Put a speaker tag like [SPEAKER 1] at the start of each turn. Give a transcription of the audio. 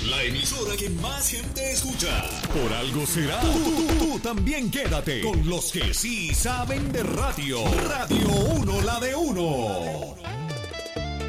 [SPEAKER 1] La emisora que más gente escucha.
[SPEAKER 2] Por algo será.
[SPEAKER 1] Tú también quédate con los que sí saben de radio. Radio 1, la de uno.